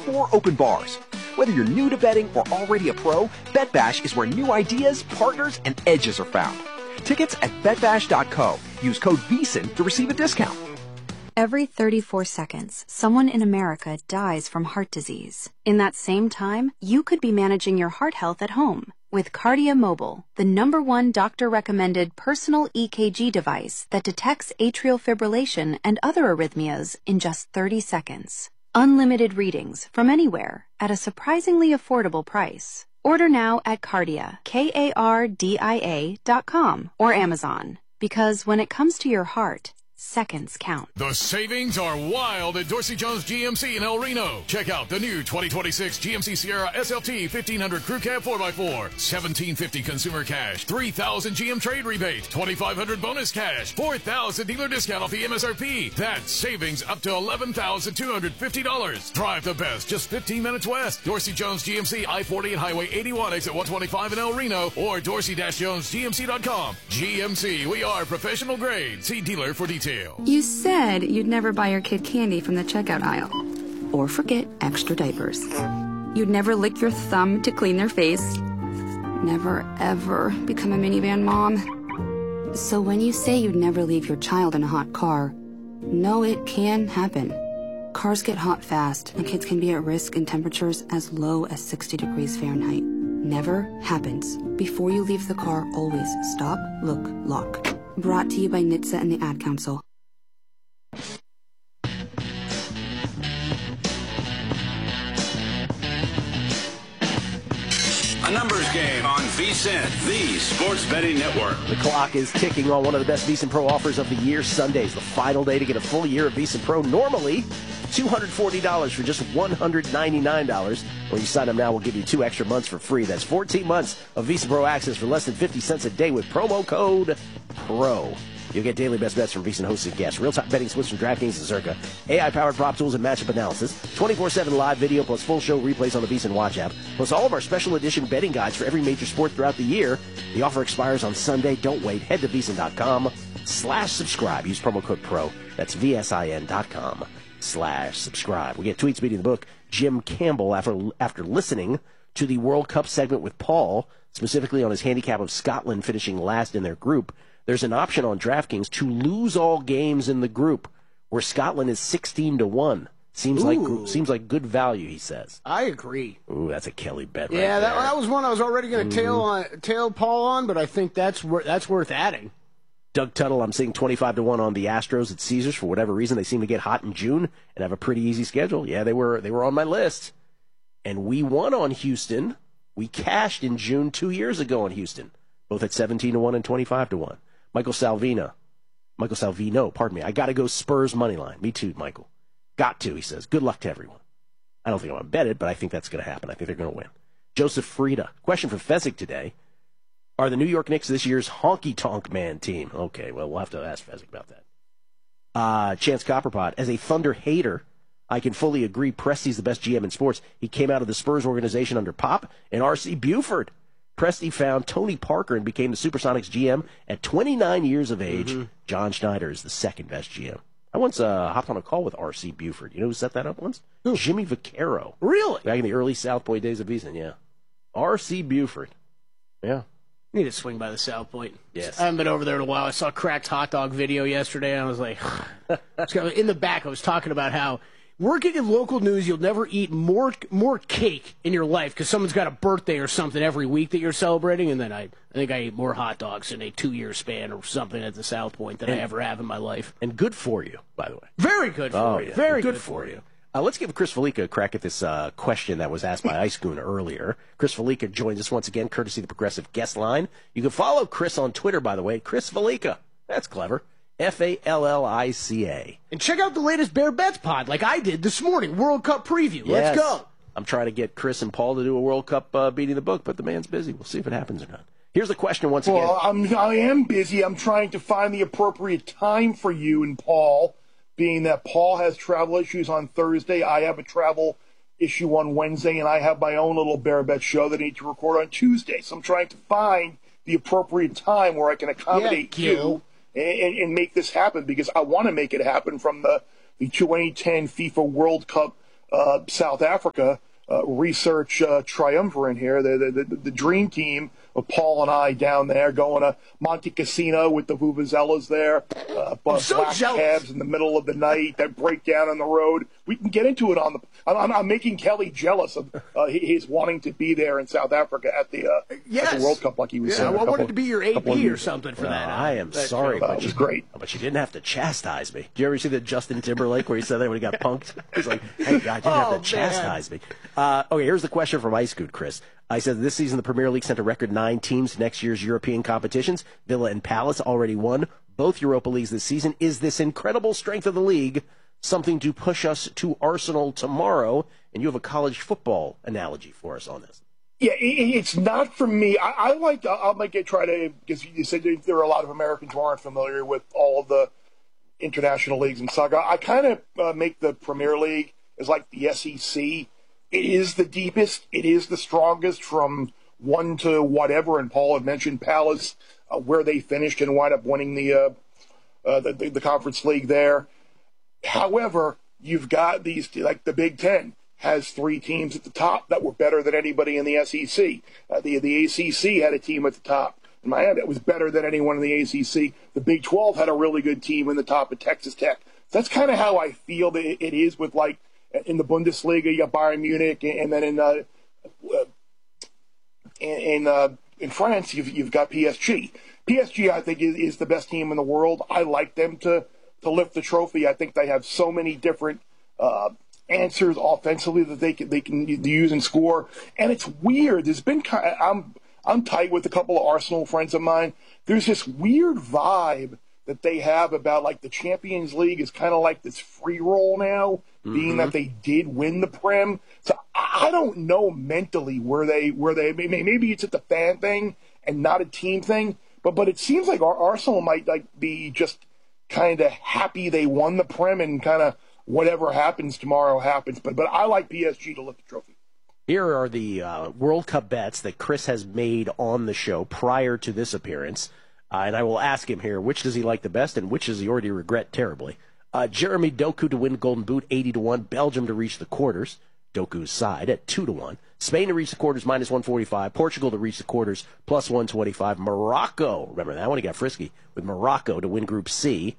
4 open bars. Whether you're new to betting or already a pro, BetBash is where new ideas, partners, and edges are found. Tickets at betbash.co. Use code VEASAN to receive a discount. Every 34 seconds, someone in America dies from heart disease. In that same time, you could be managing your heart health at home with Cardia Mobile, the #1 doctor-recommended personal EKG device that detects atrial fibrillation and other arrhythmias in just 30 seconds. Unlimited readings from anywhere at a surprisingly affordable price. Order now at Cardia, KARDIA.com or Amazon. Because when it comes to your heart, seconds count. The savings are wild at Dorsey Jones GMC in El Reno. Check out the new 2026 GMC Sierra SLT 1500 Crew Cab 4x4, $1,750 consumer cash, $3,000 GM trade rebate, $2,500 bonus cash, $4,000 dealer discount off the MSRP. That's savings up to $11,250. Drive the best, just 15 minutes west. Dorsey Jones GMC I-40 and Highway 81 exit 125 in El Reno or dorsey-jonesgmc.com. GMC, we are professional grade. See dealer for details. You said you'd never buy your kid candy from the checkout aisle. Or forget extra diapers. You'd never lick your thumb to clean their face. Never, ever become a minivan mom. So when you say you'd never leave your child in a hot car, know it can happen. Cars get hot fast, and kids can be at risk in temperatures as low as 60 degrees Fahrenheit. Never happens. Before you leave the car, always stop, look, lock. Brought to you by NHTSA and the Ad Council. A numbers game on VSiN, the Sports Betting Network. The clock is ticking on one of the best VSiN Pro offers of the year. Sunday's the final day to get a full year of VSiN Pro. Normally, $240 for just $199. When you sign up now, we'll give you 2 extra months for free. That's 14 months of VSiN Pro access for less than 50 cents a day with promo code PRO. You'll get daily best bets from VSiN hosted guests, real-time betting splits from DraftKings and Circa, AI-powered prop tools and matchup analysis, 24/7 live video plus full show replays on the VSiN Watch app, plus all of our special edition betting guides for every major sport throughout the year. The offer expires on Sunday. Don't wait. Head to VSiN.com/subscribe. Use promo code PRO. That's VSIN.com/subscribe. We get tweets beating the book. Jim Campbell, after listening to the World Cup segment with Paul, specifically on his handicap of Scotland finishing last in their group, there's an option on DraftKings to lose all games in the group, where Scotland is 16-1. Seems like good value, he says. I agree. Ooh, that's a Kelly bet. Yeah, right there. that was one I was already going to tail Paul on, but I think that's worth adding. Doug Tuttle, I'm seeing 25-1 on the Astros at Caesars. For whatever reason, they seem to get hot in June and have a pretty easy schedule. Yeah, they were on my list, and we won on Houston. We cashed in June 2 years ago on Houston, both at 17-1 and 25-1. Michael Salvino, pardon me. I got to go Spurs money line. Me too, Michael. Got to, he says. Good luck to everyone. I don't think I'm going to bet it, but I think that's going to happen. I think they're going to win. Joseph Frieda. Question for Fezzik today. Are the New York Knicks this year's honky-tonk man team? Okay, well, we'll have to ask Fezzik about that. Chance Copperpot. As a Thunder hater, I can fully agree Presti's the best GM in sports. He came out of the Spurs organization under Pop and R.C. Buford. Presti found Tony Parker and became the Supersonics GM at 29 years of age. Mm-hmm. John Schneider is the second best GM. I once hopped on a call with R.C. Buford. You know who set that up once? Who? Jimmy Vaccaro. Really? Back in the early South Point days of VSiN, yeah. R.C. Buford. Yeah. Need to swing by the South Point. Yes. I haven't been over there in a while. I saw a cracked hot dog video yesterday, and I was like, in the back, I was talking about how working in local news, you'll never eat more cake in your life because someone's got a birthday or something every week that you're celebrating. And then I think I ate more hot dogs in a 2-year span or something at the South Point than I ever have in my life. And good for you, by the way. Very good for you. Yeah. Very good for you. Let's give Chris Felica a crack at this question that was asked by Ice Goon earlier. Chris Felica joins us once again, courtesy of the Progressive Guest Line. You can follow Chris on Twitter, by the way. Chris Felica. That's clever. Fallica. And check out the latest Bear Bets pod like I did this morning. World Cup preview. Yes. Let's go. I'm trying to get Chris and Paul to do a World Cup beating the book, but the man's busy. We'll see if it happens or not. Here's the question once again. Well, I am busy. I'm trying to find the appropriate time for you and Paul, being that Paul has travel issues on Thursday. I have a travel issue on Wednesday, and I have my own little Bear Bet show that I need to record on Tuesday. So I'm trying to find the appropriate time where I can accommodate you and make this happen, because I want to make it happen from the 2010 FIFA World Cup South Africa research triumvirate here, the dream team of Paul and I down there, going to Monte Casino with the Vuvuzelas there, black cabs in the middle of the night, that breakdown on the road. We can get into it on the. I'm making Kelly jealous of his wanting to be there in South Africa at the World Cup, like he was saying. I wanted to be your AP or something for that. I am sorry, but it was great. But you didn't have to chastise me. Did you ever see the Justin Timberlake where he said that when he got punked? He's like, "Hey, God, you didn't have to chastise me." Okay, here's the question from Ice Scoot, Chris. I said this season the Premier League sent a record 9 teams to next year's European competitions. Villa and Palace already won both Europa Leagues this season. Is this incredible strength of the league something to push us to Arsenal tomorrow? And you have a college football analogy for us on this. Yeah, it's not for me. I like. I'll make it try to, because you said there are a lot of Americans who aren't familiar with all of the international leagues in soccer. I kind of make the Premier League as like the SEC. It is the deepest. It is the strongest from 1 to whatever. And Paul had mentioned Palace, where they finished and wound up winning the Conference League there. However, you've got these, like the Big Ten has 3 teams at the top that were better than anybody in the SEC. The ACC had a team at the top in Miami that was better than anyone in the ACC. The Big 12 had a really good team in the top at Texas Tech. That's kind of how I feel that it is with, like, in the Bundesliga, you got Bayern Munich, and then in France, you've got PSG. PSG, I think, is the best team in the world. I like them to lift the trophy. I think they have so many different answers offensively that they can use and score. And it's weird. There's been I'm tight with a couple of Arsenal friends of mine. There's this weird vibe that they have about, like, the Champions League is kind of like this free roll now, being that they did win the Prem. So I don't know mentally where they maybe it's at the fan thing and not a team thing, but it seems like Arsenal might, like, be just kind of happy they won the Prem, and kind of whatever happens tomorrow happens. But I like PSG to lift the trophy. Here are the World Cup bets that Chris has made on the show prior to this appearance. And I will ask him here, which does he like the best and which does he already regret terribly? Jeremy Doku to win Golden Boot, 80-1. Belgium to reach the quarters, Doku's side, at 2-1. Spain to reach the quarters, -145. Portugal to reach the quarters, +125. Morocco, remember that one? He got frisky with Morocco to win Group C,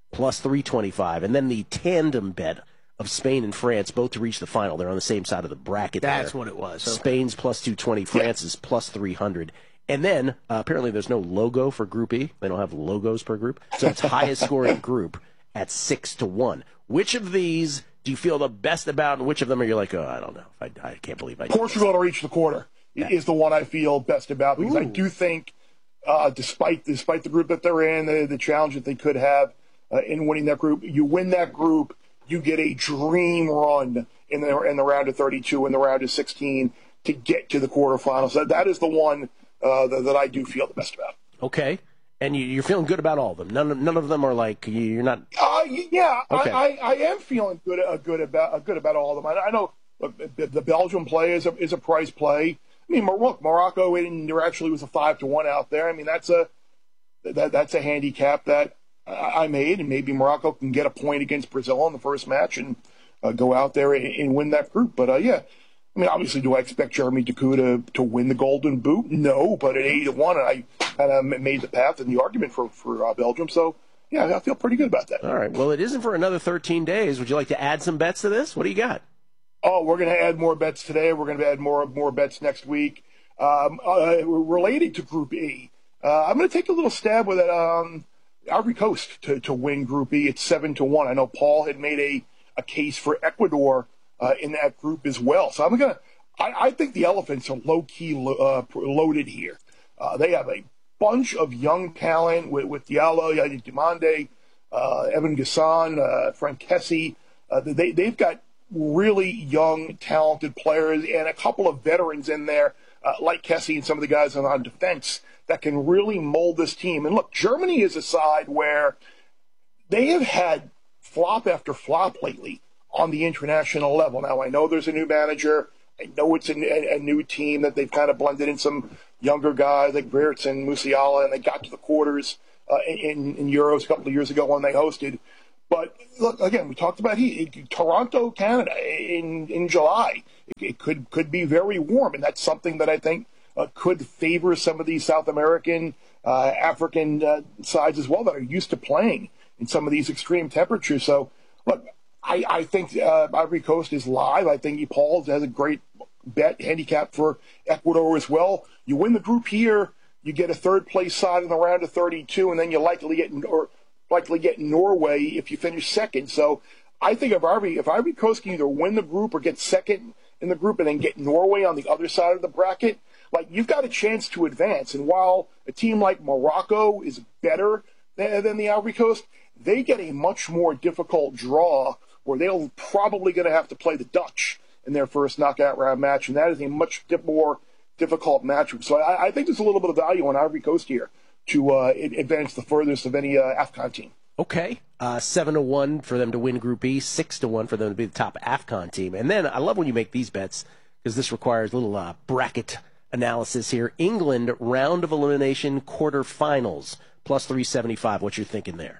+325. And then the tandem bet of Spain and France, both to reach the final. They're on the same side of the bracket. That's what it was. Okay. Spain's +220, France's +300. And then, apparently there's no logo for Group E. They don't have logos per group. So it's highest scoring group at 6-1. Which of these do you feel the best about, and which of them are you like, I don't know. I can't believe I did Portugal to reach the quarter is the one I feel best about, because I do think, despite the group that they're in, the challenge that they could have in winning that group, you win that group, you get a dream run in the round of 32 and the round of 16 to get to the quarterfinals. So that is the one that I do feel the best about. Okay. And you're feeling good about all of them. None of them are like, you're not. Yeah, okay. I am feeling good about all of them. I know the Belgium play is a price play. I mean, Morocco there actually was a 5-1 out there. I mean, that's a handicap that I made, and maybe Morocco can get a point against Brazil in the first match and go out there and win that group. But yeah. I mean, obviously, do I expect Jeremy Doku to win the Golden Boot? No, but at 80-1, I kind of made the path and the argument for Belgium. So, yeah, I feel pretty good about that. All right. Well, it isn't for another 13 days. Would you like to add some bets to this? What do you got? Oh, we're going to add more bets today. We're going to add more bets next week. Related to Group E, I'm going to take a little stab with it. Ivory Coast to win Group E. It's 7-1. I know Paul had made a case for Ecuador in that group as well. So I think the Elephants are low-key loaded here. They have a bunch of young talent with Diallo, Yadi Dimande, Evan Gasson, Frank Kessie. They've got really young, talented players and a couple of veterans in there, like Kessie and some of the guys on defense, that can really mold this team. And look, Germany is a side where they have had flop after flop lately on the international level. Now, I know there's a new manager. I know it's a new team that they've kind of blended in some younger guys like Wirtz and Musiala, and they got to the quarters in Euros a couple of years ago when they hosted. But look, again, we talked about Toronto, Canada in July. It could be very warm, and that's something that I think could favor some of these South American, African sides as well that are used to playing in some of these extreme temperatures. So, look, I think Ivory Coast is live. I think Paul has a great bet handicap for Ecuador as well. You win the group here, you get a third-place side in the round of 32, and then you likely get Norway if you finish second. So I think if Ivory Coast can either win the group or get second in the group and then get Norway on the other side of the bracket, like, you've got a chance to advance. And while a team like Morocco is better than the Ivory Coast, they get a much more difficult draw where they're probably going to have to play the Dutch in their first knockout round match, and that is a much more difficult matchup. So I think there's a little bit of value on Ivory Coast here to advance the furthest of any AFCON team. Okay. 7-1 for them to win Group E, 6-1 for them to be the top AFCON team. And then I love when you make these bets because this requires a little bracket analysis here. England, round of elimination, quarterfinals, plus 375. What you're thinking there?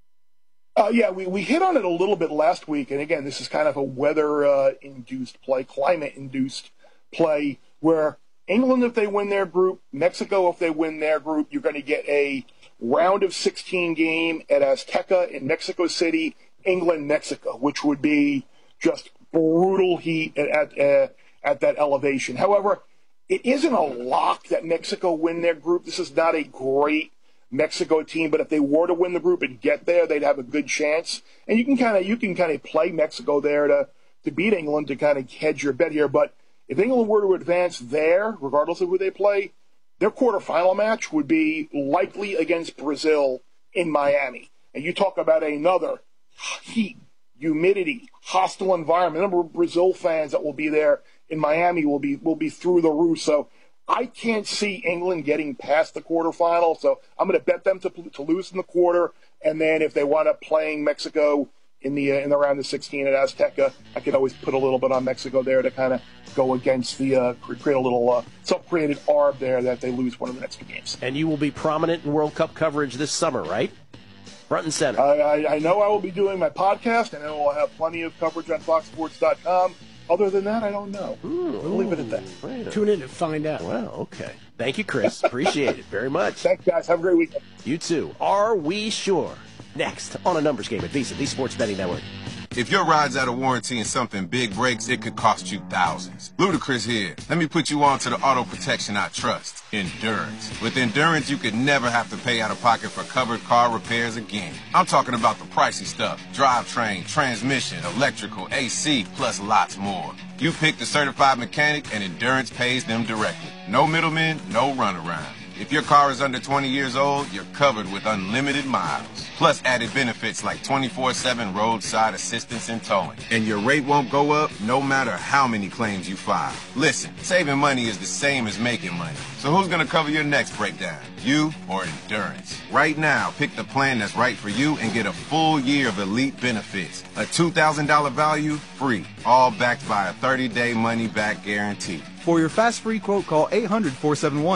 Yeah, we hit on it a little bit last week. And again, this is kind of a weather-induced play, climate-induced play, where England, if they win their group, Mexico, if they win their group, you're going to get a round of 16 game at Azteca in Mexico City, England, Mexico, which would be just brutal heat at that elevation. However, it isn't a lock that Mexico win their group. This is not a great Mexico team, but if they were to win the group and get there, they'd have a good chance. And you can kind of play Mexico there to beat England to kind of hedge your bet here. But if England were to advance there, regardless of who they play, their quarterfinal match would be likely against Brazil in Miami. And you talk about another heat, humidity, hostile environment. The number of Brazil fans that will be there in Miami will be through the roof. So I can't see England getting past the quarterfinal. So I'm going to bet them to lose in the quarter. And then if they wind up playing Mexico in the round of 16 at Azteca, I can always put a little bit on Mexico there to kind of go against the create a little self-created arb there that they lose one of the next two games. And you will be prominent in World Cup coverage this summer, right? Front and center. I know I will be doing my podcast, and I will have plenty of coverage on FoxSports.com. Other than that, I don't know. We'll leave it at that. Tune in to find out. Wow, okay. Thank you, Chris. Appreciate it very much. Thanks, guys. Have a great weekend. You too. Are we sure? Next on A Numbers Game at VSiN, the Sports Betting Network. If your ride's out of warranty and something big breaks, it could cost you thousands. Ludacris here. Let me put you on to the auto protection I trust, Endurance. With Endurance, you could never have to pay out of pocket for covered car repairs again. I'm talking about the pricey stuff: drivetrain, transmission, electrical, AC, plus lots more. You pick the certified mechanic and Endurance pays them directly. No middlemen, no runaround. If your car is under 20 years old, you're covered with unlimited miles. Plus added benefits like 24/7 roadside assistance and towing. And your rate won't go up no matter how many claims you file. Listen, saving money is the same as making money. So who's going to cover your next breakdown? You or Endurance? Right now, pick the plan that's right for you and get a full year of elite benefits. A $2,000 value, free. All backed by a 30-day money-back guarantee. For your fast free quote, call 800-471-595.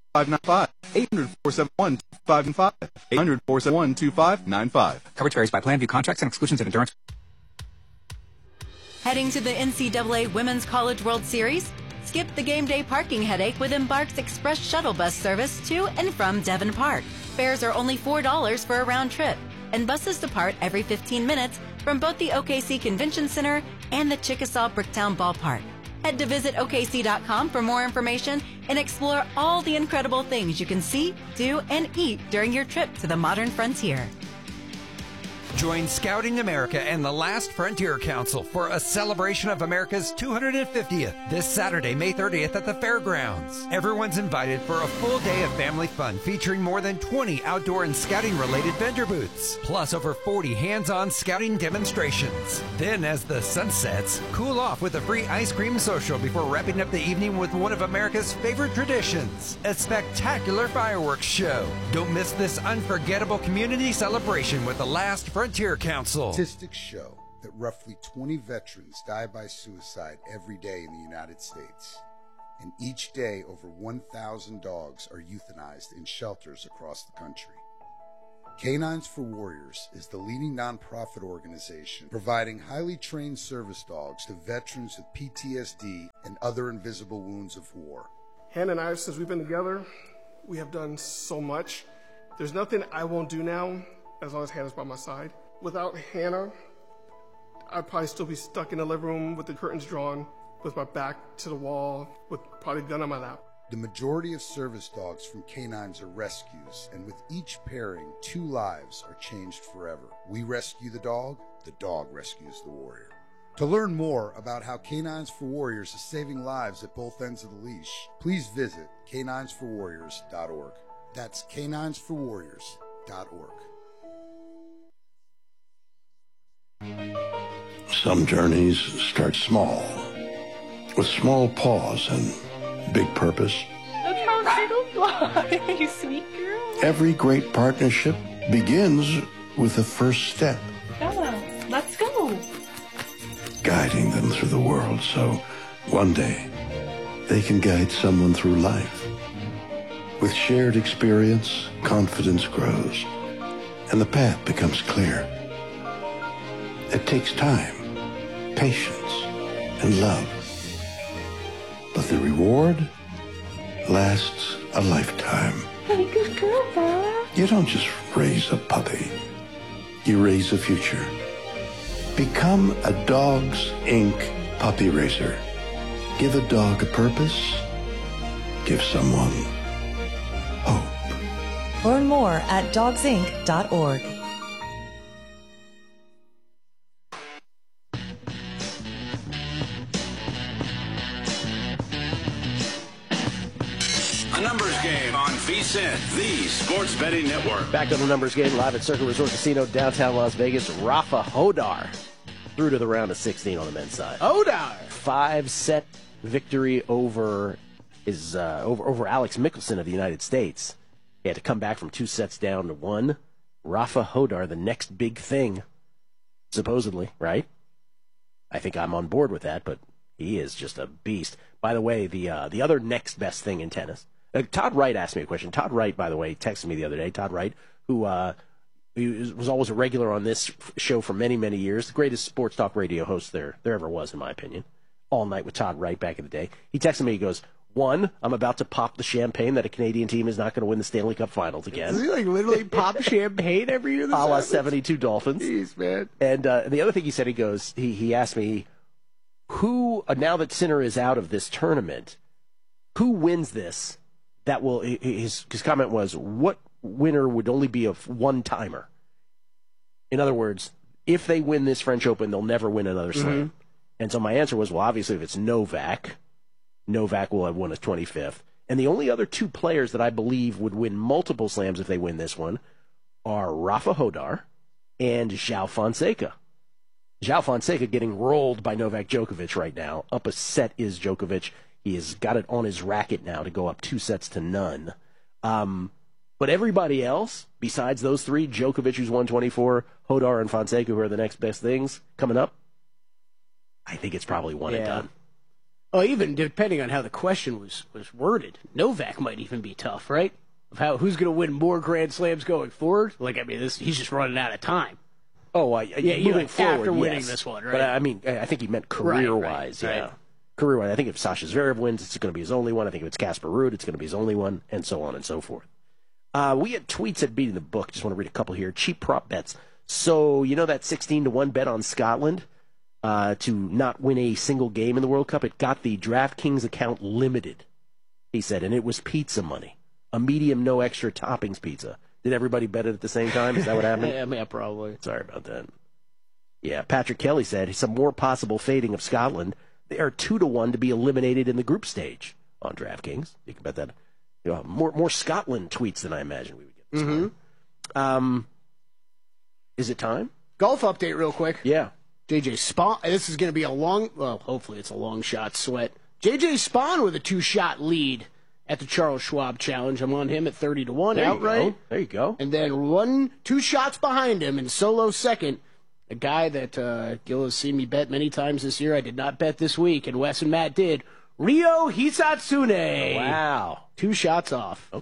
800-471-2595. 800-471-2595. Coverage varies by plan. View contracts and exclusions at Endurance. Heading to the NCAA Women's College World Series? Skip the game day parking headache with Embark's Express Shuttle Bus service to and from Devon Park. Fares are only $4 for a round trip, and buses depart every 15 minutes from both the OKC Convention Center and the Chickasaw Bricktown Ballpark. Head to visitokc.com for more information and explore all the incredible things you can see, do, and eat during your trip to the modern frontier. Join Scouting America and the Last Frontier Council for a celebration of America's 250th this Saturday, May 30th at the fairgrounds. Everyone's invited for a full day of family fun featuring more than 20 outdoor and scouting-related vendor booths, plus over 40 hands-on scouting demonstrations. Then, as the sun sets, cool off with a free ice cream social before wrapping up the evening with one of America's favorite traditions, a spectacular fireworks show. Don't miss this unforgettable community celebration with the Last Frontier Council. Statistics show that roughly 20 veterans die by suicide every day in the United States. And each day, over 1,000 dogs are euthanized in shelters across the country. Canines for Warriors is the leading nonprofit organization providing highly trained service dogs to veterans with PTSD and other invisible wounds of war. Hannah and I, since we've been together, we have done so much. There's nothing I won't do now as long as Hannah's by my side. Without Hannah, I'd probably still be stuck in the living room with the curtains drawn, with my back to the wall, with probably a gun on my lap. The majority of service dogs from Canines are rescues, and with each pairing, 2 lives are changed forever. We rescue the dog rescues the warrior. To learn more about how Canines for Warriors is saving lives at both ends of the leash, please visit caninesforwarriors.org. That's caninesforwarriors.org. Some journeys start small, with small paws and big purpose. Look how little fly, you sweet girl. Every great partnership begins with the first step. Bella, let's go. Guiding them through the world so one day they can guide someone through life. With shared experience, confidence grows, and the path becomes clear. It takes time, patience, and love. But the reward lasts a lifetime. Hey, good girl, Bella. You don't just raise a puppy. You raise a future. Become a Dogs Inc. puppy raiser. Give a dog a purpose. Give someone hope. Learn more at dogsinc.org. A numbers game on VSiN, the sports betting network. Back to the numbers game live at Circuit Resort Casino, downtown Las Vegas. Rafa Hodar through to the round of 16 on the men's side. Hodar! 5-set victory over over Alex Mickelson of the United States. He had to come back from 2 sets down to 1. Rafa Hodar, the next big thing, supposedly, right? I think I'm on board with that, but he is just a beast. By the way, the other next best thing in tennis. Todd Wright asked me a question. Todd Wright, by the way, texted me the other day. Todd Wright, who he was always a regular on this show for many, many years. The greatest sports talk radio host there ever was, in my opinion. All Night with Todd Wright back in the day. He texted me, he goes, 1, I'm about to pop the champagne that a Canadian team is not going to win the Stanley Cup Finals again. Does he literally pop champagne every year? A la 72 Dolphins. Jeez, man. And the other thing he said, he asked me, who, now that Sinner is out of this tournament, who wins this? That will, his comment was, what winner would only be a one-timer? In other words, if they win this French Open, they'll never win another slam. Mm-hmm. And so my answer was, well, obviously, if it's Novak will have won his 25th. And the only other 2 players that I believe would win multiple slams if they win this one are Rafa Hodar and João Fonseca. João Fonseca getting rolled by Novak Djokovic right now. Up a set is Djokovic. He has got it on his racket now to go up 2-0. But everybody else, besides those 3, Djokovic, who's 124, Hodar, and Fonseca, who are the next best things coming up, I think it's probably one and done. Oh, even depending on how the question was worded, Novak might even be tough, right? Of who's going to win more Grand Slams going forward? He's just running out of time. Oh, moving forward, after winning this one, right? But I think he meant career-wise, right. yeah. Career-wise, I think if Sasha Zverev wins, it's going to be his only one. I think if it's Casper Ruud, it's going to be his only one, and so on and so forth. We had tweets at Beating the Book. Just want to read a couple here. Cheap prop bets. So, you know that 16-1 bet on Scotland to not win a single game in the World Cup? It got the DraftKings account limited, he said, and it was pizza money. A medium, no extra toppings pizza. Did everybody bet it at the same time? Is that what happened? Yeah, probably. Sorry about that. Yeah, Patrick Kelly said some more possible fading of Scotland. They are 2-1 to be eliminated in the group stage on DraftKings. You can bet that. More Scotland tweets than I imagined we would get this morning. Is it time? Golf update real quick. Yeah. JJ Spawn. This is going to be hopefully it's a long shot sweat. JJ Spawn with a 2-shot lead at the Charles Schwab Challenge. I'm on him at 30-1 outright. There you go. And then 2 shots behind him in solo second, a guy that Gil has seen me bet many times this year. I did not bet this week, and Wes and Matt did. Ryo Hisatsune. Wow. 2 shots off. Okay.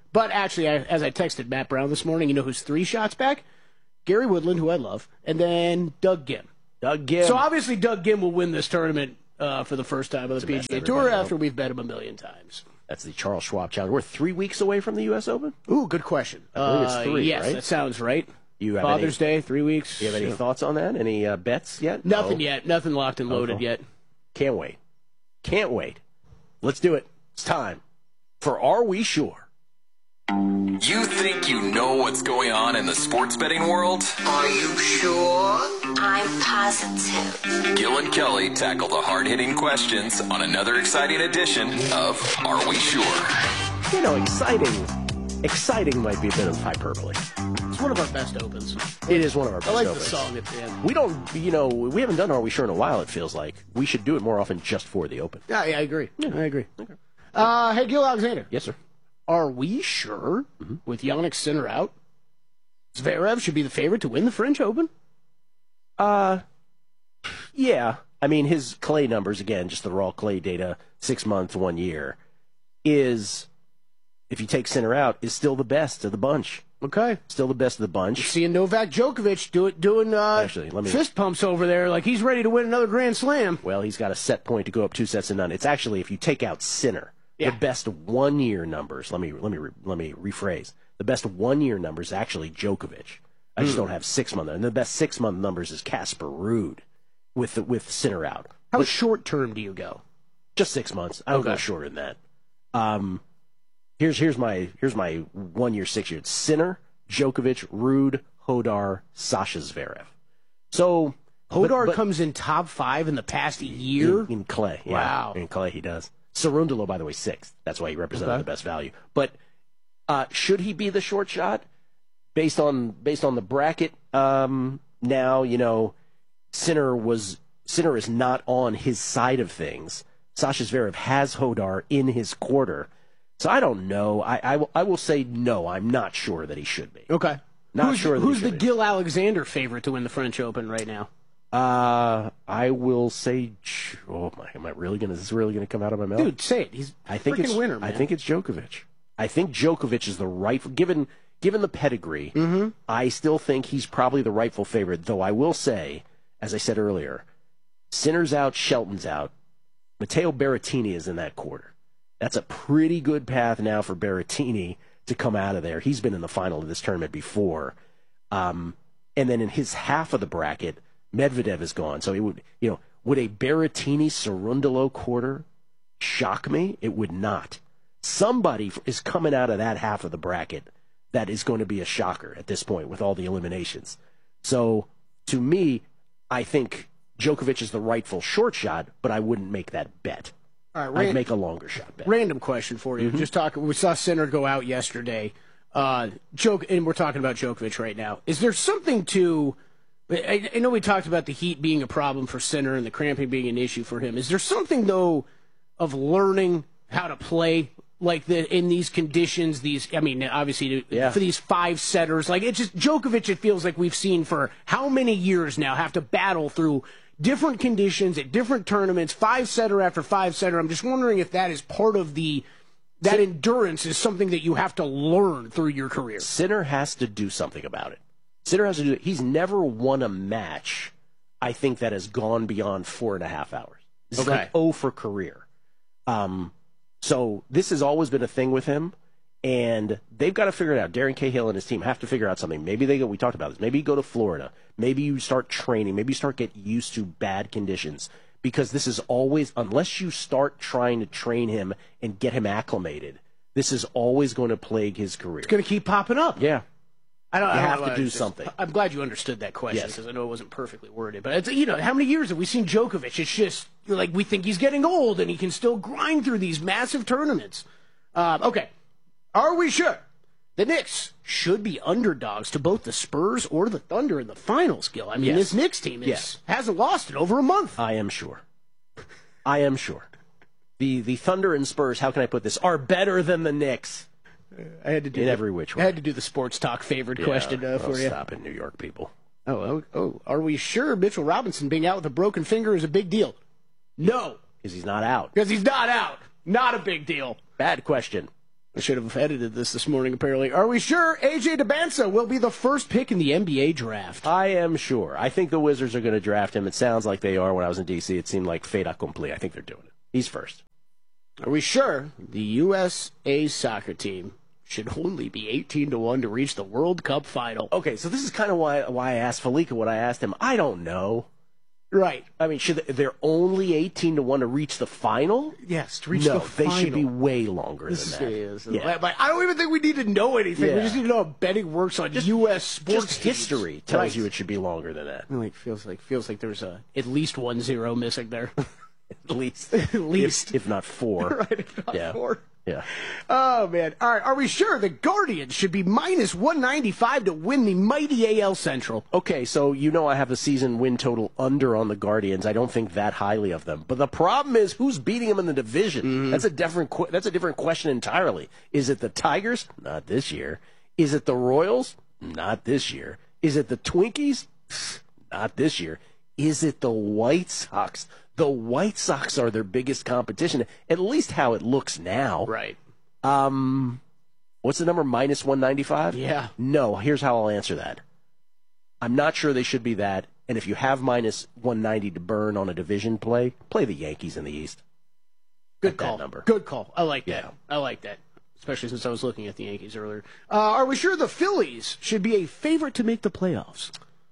But actually, as I texted Matt Brown this morning, you know who's 3 shots back? Gary Woodland, who I love, and then Doug Gim. So obviously Doug Gim will win this tournament for the first time on the PGA Tour after we've bet him 1,000,000 times. That's the Charles Schwab Challenge. We're 3 weeks away from the U.S. Open? Ooh, good question. I believe it's 3, yes, right? that sounds right. You have Father's Day, 3 weeks. Do you have any thoughts on that? Any bets yet? Nothing No? yet. Nothing locked and loaded yet. Can't wait. Can't wait. Let's do it. It's time for Are We Sure? You think you know what's going on in the sports betting world? Are you sure? I'm positive. Gil and Kelly tackle the hard-hitting questions on another exciting edition of Are We Sure? You know, exciting might be a bit of hyperbole. It's one of our best opens. It is one of our best I like opens. the song at the end. We don't, we haven't done Are We Sure in a while, it feels like. We should do it more often just for the Open. Yeah, I agree. I agree. Okay. Hey, Gil Alexander. Yes, sir. Are we sure, with Jannik Sinner out, Zverev should be the favorite to win the French Open? Yeah. I mean, his clay numbers, again, just the raw clay data, 6 months, 1 year, is, if you take Sinner out, is still the best of the bunch. Okay. Still the best of the bunch. You're seeing Novak Djokovic doing Actually, let me... fist pumps over there like he's ready to win another Grand Slam. Well, he's got a set point to go up 2-0. It's actually, if you take out Sinner, the best 1 year numbers, let me rephrase. The best 1 year numbers is actually Djokovic. I just don't have 6 month. And the best 6 month numbers is Casper Ruud with Sinner out. How short term do you go? Just 6 months. I don't go shorter than that. Here's my 1 year, 6 year. It's Sinner, Djokovic, Ruud, Hodar, Sasha Zverev. So Hodar comes in top 5 in the past year in clay. Yeah. Wow. In clay, he does. Cerundolo, by the way, 6th. That's why he represented the best value. But should he be the short shot based on the bracket? Now Sinner is not on his side of things. Sasha Zverev has Hodar in his quarter, so I don't know. I will say no. I'm not sure that he should be. Okay. Sure. Who's the Gil Alexander favorite to win the French Open right now? I will say, oh my, is this really gonna come out of my mouth? Dude, say it. He's freaking winner, man. I think it's Djokovic. I think Djokovic is the rightful, given the pedigree, I still think he's probably the rightful favorite, though I will say, as I said earlier, Sinner's out, Shelton's out. Matteo Berrettini is in that quarter. That's a pretty good path now for Berrettini to come out of there. He's been in the final of this tournament before. And then in his half of the bracket, Medvedev is gone. So it would, would a Berrettini Cerundolo quarter shock me? It would not. Somebody is coming out of that half of the bracket that is going to be a shocker at this point with all the eliminations. So to me, I think Djokovic is the rightful short shot, but I wouldn't make that bet. All right, I'd make a longer shot bet. Random question for you. Just talking. We saw Sinner go out yesterday. And we're talking about Djokovic right now. Is there something to? I know we talked about the heat being a problem for Sinner and the cramping being an issue for him. Is there something though of learning how to play like in these conditions? Obviously for these 5-setters, like it's just Djokovic. It feels like we've seen for how many years now have to battle through different conditions at different tournaments, 5-setter after 5-setter. I'm just wondering if that is part of that endurance is something that you have to learn through your career. Sinner has to do something about it. Sinner has to do it. He's never won a match, I think, that has gone beyond 4.5 hours. This is like 0 for career. So this has always been a thing with him, and they've got to figure it out. Darren Cahill and his team have to figure out something. Maybe we talked about this. Maybe you go to Florida. Maybe you start training. Maybe you start getting used to bad conditions. Because this is always, unless you start trying to train him and get him acclimated, this is always going to plague his career. It's going to keep popping up. Yeah. You have to do something. I'm glad you understood that question because I know it wasn't perfectly worded. But it's, how many years have we seen Djokovic? It's just like we think he's getting old and he can still grind through these massive tournaments. Okay. Are we sure the Knicks should be underdogs to both the Spurs or the Thunder in the finals, Gil? I mean, this Knicks team hasn't lost in over a month. I am sure. The Thunder and Spurs, how can I put this, are better than the Knicks. I had to do every which way. I had to do the sports talk favorite question for you. Stop it, New York people. Oh, are we sure Mitchell Robinson being out with a broken finger is a big deal? No. Because he's not out. Because he's not out. Not a big deal. Bad question. I should have edited this morning, apparently. Are we sure AJ DeBanza will be the first pick in the NBA draft? I am sure. I think the Wizards are going to draft him. It sounds like they are. When I was in D.C., it seemed like fait accompli. I think they're doing it. He's first. Are we sure the USA soccer team should only be 18-1 to reach the World Cup final? Okay, so this is kind of why I asked Falika what I asked him. I don't know. Right. I mean, they're only 18-1 to reach the final? Yes, to reach the final. They should be way longer than that. Yeah. But I don't even think we need to know anything. Yeah. We just need to know how betting works on U.S. sports Just history tells you it should be longer than that. Feels like there's at least 1 0 missing there. At least. If not 4. Right, if not 4. Yeah. Oh, man. All right, are we sure the Guardians should be minus 195 to win the mighty AL Central? Okay, so I have the season win total under on the Guardians. I don't think that highly of them. But the problem is who's beating them in the division. Mm-hmm. That's a different question entirely. Is it the Tigers? Not this year. Is it the Royals? Not this year. Is it the Twinkies? Not this year. Is it the White Sox? The White Sox are their biggest competition, at least how it looks now. Right. What's the number, minus 195? Yeah. No, here's how I'll answer that. I'm not sure they should be that, and if you have minus 190 to burn on a division play the Yankees in the East. Good call. Number. Good call. I like that. I like that, especially since I was looking at the Yankees earlier. Are we sure the Phillies should be a favorite to make the playoffs?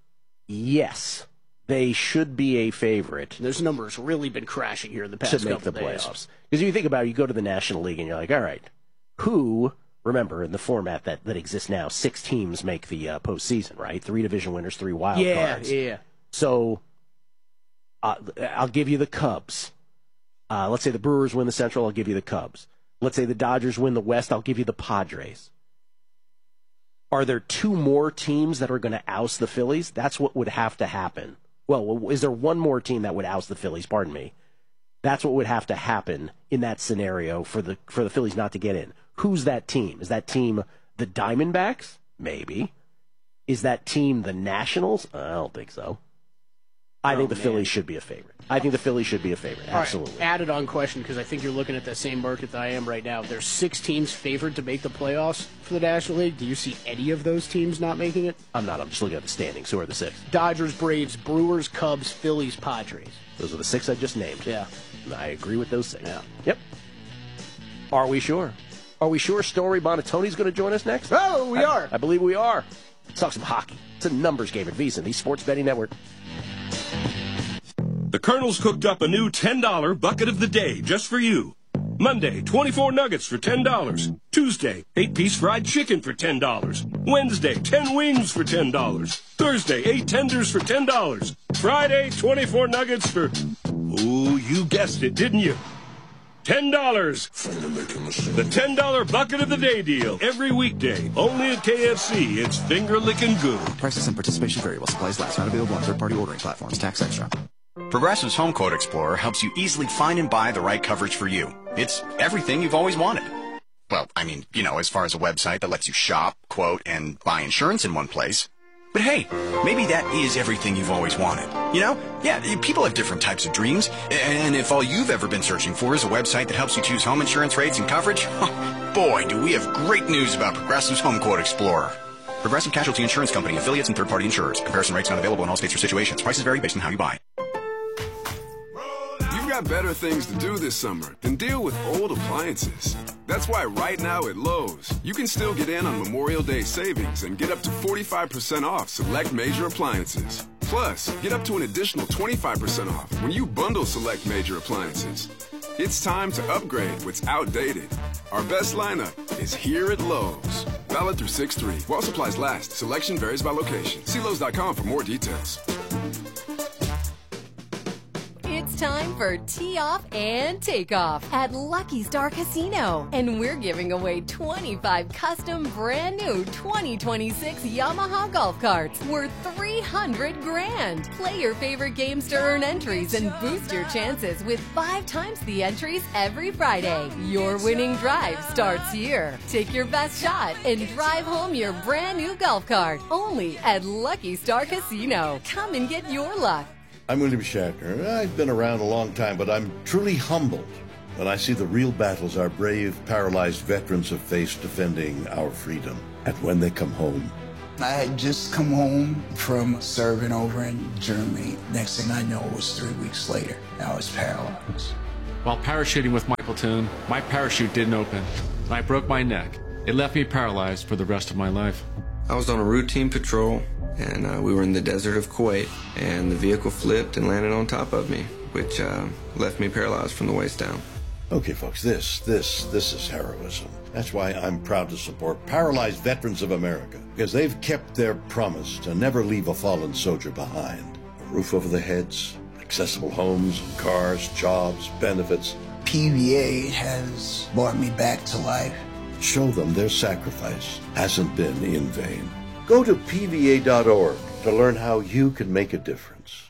Yes. They should be a favorite. Those numbers really been crashing here in the past couple days. To make the playoffs. Because you think about it, you go to the National League and you're like, all right, remember in the format that exists now, 6 teams make the postseason, right? 3 division winners, 3 wild cards. Yeah. So I'll give you the Cubs. Let's say the Brewers win the Central, I'll give you the Cubs. Let's say the Dodgers win the West, I'll give you the Padres. Are there 2 more teams that are going to oust the Phillies? That's what would have to happen. Well, is there 1 more team that would oust the Phillies? Pardon me. That's what would have to happen in that scenario for the Phillies not to get in. Who's that team? Is that team the Diamondbacks? Maybe. Is that team the Nationals? I don't think so. I think the Phillies should be a favorite. Absolutely. Right, added on question, because I think you're looking at the same market that I am right now. There's 6 teams favored to make the playoffs for the National League. Do you see any of those teams not making it? I'm not. I'm just looking at the standings. Who are the 6? Dodgers, Braves, Brewers, Cubs, Phillies, Padres. Those are the 6 I just named. Yeah. I agree with those 6. Yeah. Yep. Are we sure? Are we sure Story Bonatoni's going to join us next? Oh, we are. I believe we are. Let's talk some hockey. It's a numbers game at VSiN, the Sports Betting Network. The Colonel's cooked up a new $10 bucket of the day just for you. Monday, 24 nuggets for $10. Tuesday, 8-piece fried chicken for $10. Wednesday, 10 wings for $10. Thursday, 8 tenders for $10. Friday, 24 nuggets for... Oh, you guessed it, didn't you? $10. The $10 bucket of the day deal. Every weekday. Only at KFC. It's finger-licking good. Prices and participation variable. Supplies last. Not available on third-party ordering platforms. Tax extra. Progressive's Home Quote Explorer helps you easily find and buy the right coverage for you. It's everything you've always wanted. Well, I mean, as far as a website that lets you shop, quote, and buy insurance in one place. But hey, maybe that is everything you've always wanted. Yeah, people have different types of dreams. And if all you've ever been searching for is a website that helps you choose home insurance rates and coverage, boy, do we have great news about Progressive's Home Quote Explorer. Progressive Casualty Insurance Company, affiliates, and third-party insurers. Comparison rates not available in all states or situations. Prices vary based on how you buy. You've got better things to do this summer than deal with old appliances. That's why right now at Lowe's, you can still get in on Memorial Day savings and get up to 45% off select major appliances. Plus, get up to an additional 25% off when you bundle select major appliances. It's time to upgrade what's outdated. Our best lineup is here at Lowe's. Valid through 6/3. While supplies last, selection varies by location. See Lowe's.com for more details. It's time for Tee Off and Takeoff at Lucky Star Casino. And we're giving away 25 custom brand new 2026 Yamaha golf carts worth $300,000. Play your favorite games to earn entries and boost your chances with 5 times the entries every Friday. Your winning drive starts here. Take your best shot and drive home your brand new golf cart. Only at Lucky Star Casino. Come and get your luck. I'm William Shatner. I've been around a long time, but I'm truly humbled when I see the real battles our brave, paralyzed veterans have faced defending our freedom. And when they come home. I had just come home from serving over in Germany. Next thing I know, it was 3 weeks later. I was paralyzed. While parachuting with my platoon, my parachute didn't open. I broke my neck. It left me paralyzed for the rest of my life. I was on a routine patrol, and we were in the desert of Kuwait, and the vehicle flipped and landed on top of me, which left me paralyzed from the waist down. Okay, folks, this is heroism. That's why I'm proud to support Paralyzed Veterans of America, because they've kept their promise to never leave a fallen soldier behind. A roof over their heads, accessible homes, cars, jobs, benefits. PVA has brought me back to life. Show them their sacrifice hasn't been in vain. Go to PVA.org to learn how you can make a difference.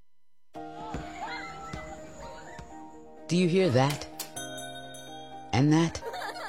Do you hear that? And that?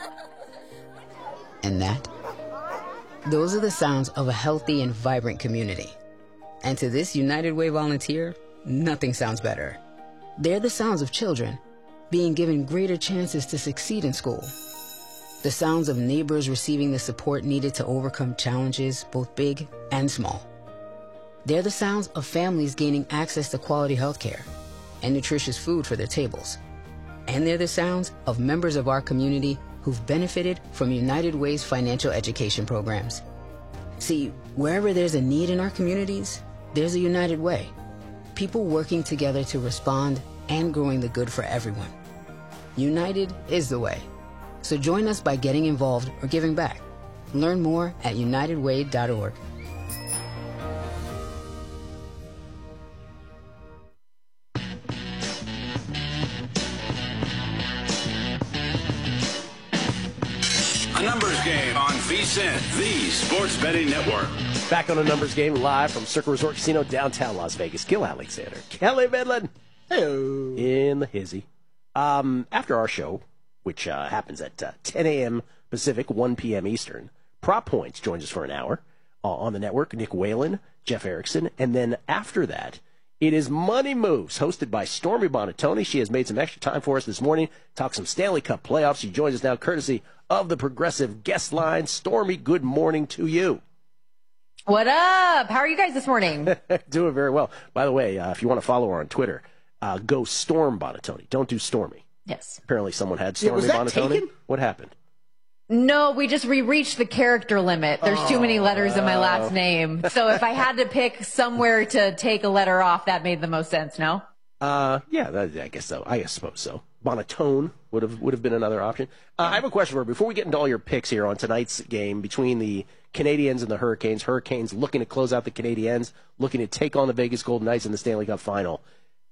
And that? Those are the sounds of a healthy and vibrant community. And to this United Way volunteer, nothing sounds better. They're the sounds of children being given greater chances to succeed in school. The sounds of neighbors receiving the support needed to overcome challenges, both big and small. They're the sounds of families gaining access to quality health care and nutritious food for their tables. And they're the sounds of members of our community who've benefited from United Way's financial education programs. See, wherever there's a need in our communities, there's a United Way. People working together to respond and growing the good for everyone. United is the way. So join us by getting involved or giving back. Learn more at unitedway.org. A numbers game on VSiN, the Sports Betting Network. Back on a numbers game live from Circle Resort Casino, downtown Las Vegas. Gil Alexander, Kelly Midland, hello, in the hizzy. After our show, which happens at 10 a.m. Pacific, 1 p.m. Eastern, Prop Points joins us for an hour on the network. Nick Whalen, Jeff Erickson, and then after that, it is Money Moves, hosted by Stormy Bonatoni. She has made some extra time for us this morning, talk some Stanley Cup playoffs. She joins us now courtesy of the Progressive guest line. Stormy, good morning to you. What up? How are you guys this morning? Doing very well. By the way, if you want to follow her on Twitter, go Storm Bonatoni. Don't do Stormy. Yes. Apparently someone had Stormy was that Bonatoni. taken? What happened? No, we reached the character limit. There's too many letters in my last name. So if I had to pick somewhere to take a letter off, that made the most sense, no? Yeah, I guess so. I suppose so. Bonatone would have been another option. I have a question for you. Before we get into all your picks here on tonight's game between the Canadiens and the Hurricanes, Hurricanes looking to close out the Canadiens, looking to take on the Vegas Golden Knights in the Stanley Cup Final.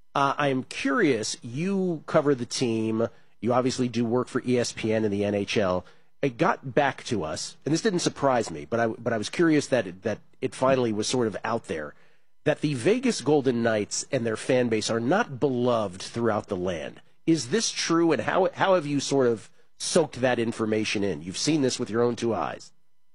I am curious, you cover the team, you obviously do work for ESPN and the NHL. It got back to us, and this didn't surprise me, but I was curious that it finally was sort of out there, that the Vegas Golden Knights and their fan base are not beloved throughout the land. Is this true, and how have you sort of soaked that information in? You've seen this with your own two eyes.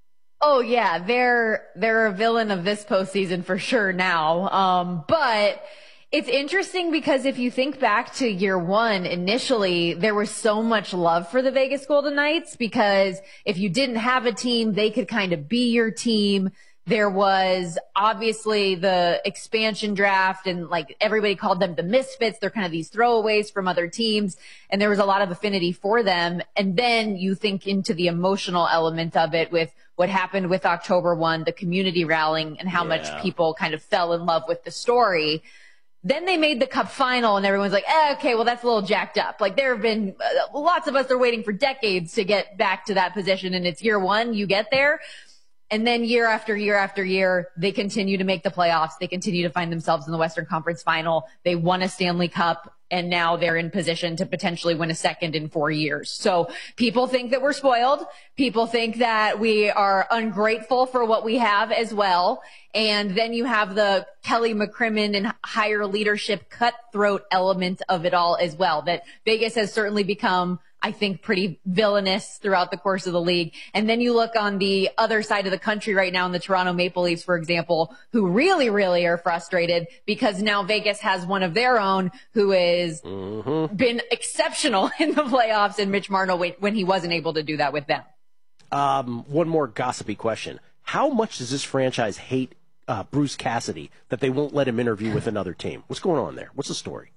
Oh yeah, they're a villain of this postseason for sure now. But it's interesting because if you think back to year one, initially, there was so much love for the Vegas Golden Knights because if you didn't have a team, they could kind of be your team. There was obviously the expansion draft and like everybody called them the misfits. They're kind of these throwaways from other teams. And there was a lot of affinity for them. And then you think into the emotional element of it with what happened with October 1, the community rallying and how much people kind of fell in love with the story. Then they made the Cup final and everyone's like, okay, well, that's a little jacked up. Like there have been lots of us are waiting for decades to get back to that position. And it's year one, you get there. And then year after year after year, they continue to make the playoffs. They continue to find themselves in the Western Conference final. They won a Stanley Cup and now they're in position to potentially win a second in 4 years. So people think that we're spoiled. People think that we are ungrateful for what we have as well. And then you have the Kelly McCrimmon and higher leadership cutthroat element of it all as well, that Vegas has certainly become I think, pretty villainous throughout the course of the league. And then you look on the other side of the country right now in the Toronto Maple Leafs, for example, who really, really are frustrated because now Vegas has one of their own who has been exceptional in the playoffs, and Mitch Marner when he wasn't able to do that with them. One more gossipy question. How much does this franchise hate Bruce Cassidy that they won't let him interview with another team? What's going on there? What's the story?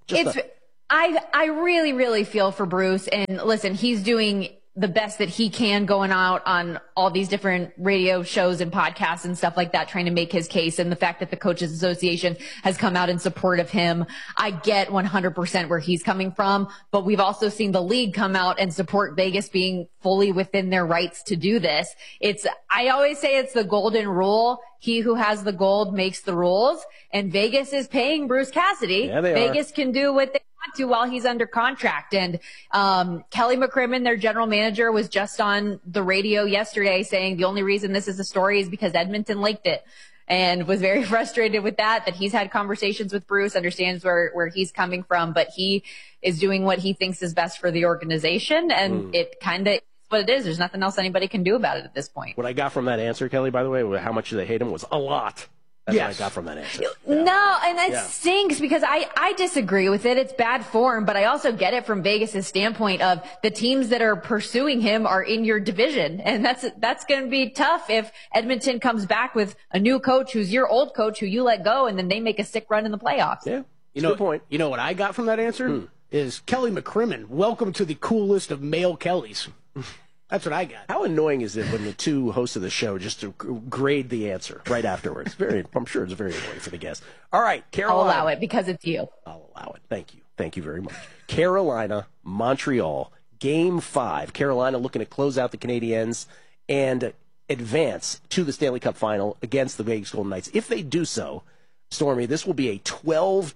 I really, really feel for Bruce. And listen, he's doing the best that he can going out on all these different radio shows and podcasts and stuff like that, trying to make his case. And the fact that the Coaches Association has come out in support of him, I get 100% where he's coming from. But we've also seen the league come out and support Vegas being fully within their rights to do this. I always say it's the golden rule. He who has the gold makes the rules. And Vegas is paying Bruce Cassidy. Yeah, Vegas can do what they want to while he's under contract. And Kelly McCrimmon, their general manager, was just on the radio yesterday saying the only reason this is a story is because Edmonton leaked it, and was very frustrated with that he's had conversations with Bruce, understands where he's coming from, but he is doing what he thinks is best for the organization. And it kind of what it is. There's nothing else anybody can do about it at this point. What I got from that answer, Kelly, by the way, how much do they hate him, was a lot. That's what I got from that answer. Yeah. No, and that stinks because I disagree with it. It's bad form, but I also get it from Vegas' standpoint of the teams that are pursuing him are in your division. And that's going to be tough if Edmonton comes back with a new coach who's your old coach who you let go, and then they make a sick run in the playoffs. Yeah, good point. You know what I got from that answer is Kelly McCrimmon. Welcome to the coolest of male Kellys. That's what I got. How annoying is it when the two hosts of the show just to grade the answer right afterwards? I'm sure it's very annoying for the guest. All right, Carolina. I'll allow it because it's you. I'll allow it. Thank you. Thank you very much. Carolina, Montreal, Game 5. Carolina looking to close out the Canadiens and advance to the Stanley Cup Final against the Vegas Golden Knights. If they do so, Stormy, this will be a 12-1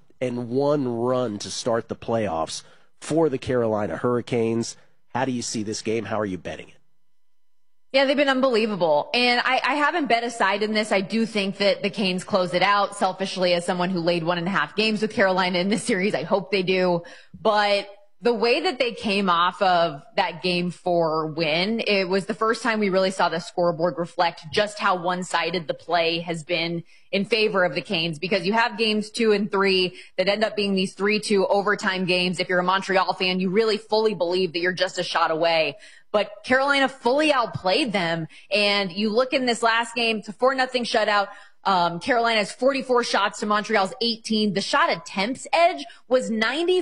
run to start the playoffs for the Carolina Hurricanes. How do you see this game? How are you betting it? Yeah, they've been unbelievable. And I haven't bet a side in this. I do think that the Canes close it out. Selfishly, as someone who laid 1.5 games with Carolina in this series, I hope they do. But the way that they came off of that Game 4 win, it was the first time we really saw the scoreboard reflect just how one-sided the play has been in favor of the Canes, because you have games 2 and 3 that end up being these 3-2 overtime games. If you're a Montreal fan, you really fully believe that you're just a shot away. But Carolina fully outplayed them. And you look in this last game, it's a 4-0 shutout. Carolina's 44 shots to Montreal's 18. The shot attempts edge was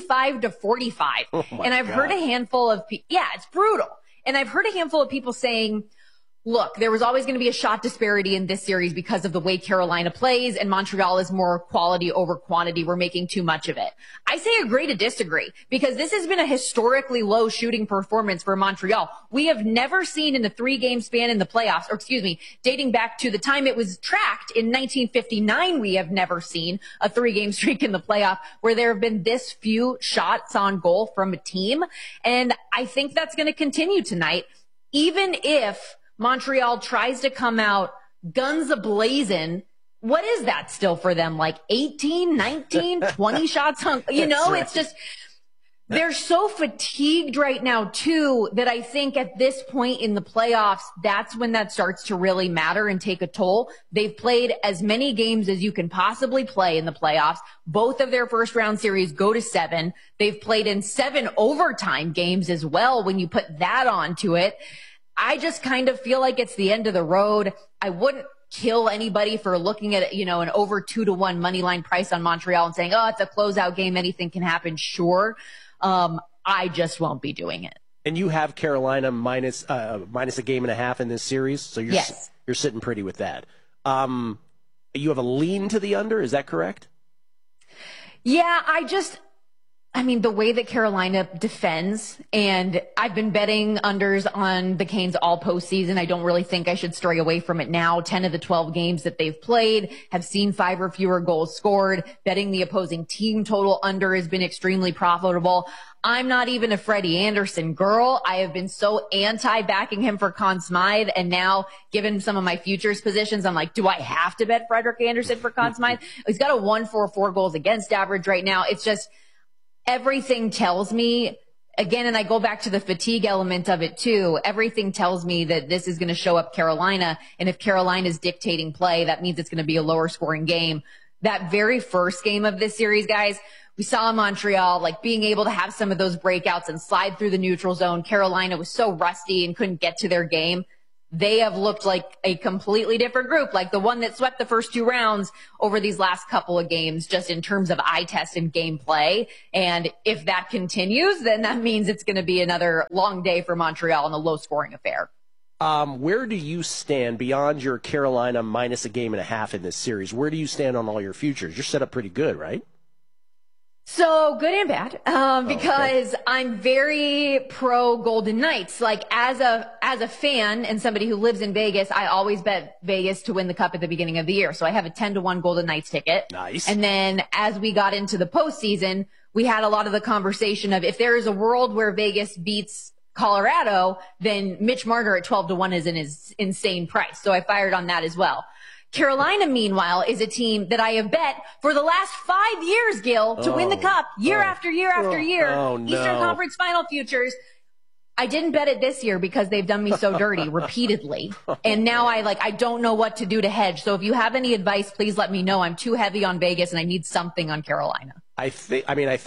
95-45. Oh and I've heard a handful of it's brutal. And I've heard a handful of people saying, look, there was always going to be a shot disparity in this series because of the way Carolina plays, and Montreal is more quality over quantity. We're making too much of it. I say agree to disagree, because this has been a historically low shooting performance for Montreal. We have never seen in the 3-game span in the playoffs, dating back to the time it was tracked in 1959, we have never seen a 3-game streak in the playoff where there have been this few shots on goal from a team. And I think that's going to continue tonight, even if Montreal tries to come out guns a-blazing. What is that still for them? Like 18, 19, 20 shots on, It's just, they're so fatigued right now too, that I think at this point in the playoffs, that's when that starts to really matter and take a toll. They've played as many games as you can possibly play in the playoffs. Both of their first round series go to 7. They've played in 7 overtime games as well when you put that onto it. I just kind of feel like it's the end of the road. I wouldn't kill anybody for looking at, an over 2-1 money line price on Montreal and saying, oh, it's a closeout game, anything can happen. Sure. I just won't be doing it. And you have Carolina minus a 1.5 games in this series. So you're sitting pretty with that. You have a lean to the under. Is that correct? Yeah, the way that Carolina defends, and I've been betting unders on the Canes all postseason. I don't really think I should stray away from it now. 10 of the 12 games that they've played have seen 5 or fewer goals scored. Betting the opposing team total under has been extremely profitable. I'm not even a Freddie Anderson girl. I have been so anti-backing him for Conn Smythe, and now, given some of my futures positions, I'm like, do I have to bet Frederik Andersen for Conn Smythe? He's got a 1.44 goals against average right now. It's just, everything tells me again, and I go back to the fatigue element of it too. Everything tells me that this is going to show up Carolina. And if Carolina is dictating play, that means it's going to be a lower scoring game. That very first game of this series, guys, we saw Montreal, like, being able to have some of those breakouts and slide through the neutral zone. Carolina was so rusty and couldn't get to their game. They have looked like a completely different group, like the one that swept the first 2 rounds over these last couple of games, just in terms of eye test and gameplay. And if that continues, then that means it's going to be another long day for Montreal in a low-scoring affair. Where do you stand beyond your Carolina minus a game and a half in this series? Where do you stand on all your futures? You're set up pretty good, right? So good and bad, because I'm very pro Golden Knights. Like, as a fan and somebody who lives in Vegas, I always bet Vegas to win the cup at the beginning of the year. So I have a 10-1 Golden Knights ticket. Nice. And then as we got into the postseason, we had a lot of the conversation of, if there is a world where Vegas beats Colorado, then Mitch Marner at 12-1 is an insane price. So I fired on that as well. Carolina, meanwhile, is a team that I have bet for the last 5 years, Gil, to win the cup year after year after year. Eastern Conference Final futures. I didn't bet it this year because they've done me so dirty repeatedly. And now I don't know what to do to hedge. So if you have any advice, please let me know. I'm too heavy on Vegas and I need something on Carolina. I think